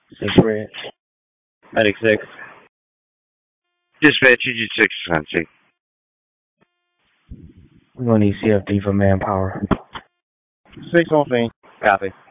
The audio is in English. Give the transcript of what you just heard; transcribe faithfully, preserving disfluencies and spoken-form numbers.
Six red. Medic six. Dispatch, U G six, Fancy. We're gonna need C F D for manpower. Six on scene. Copy.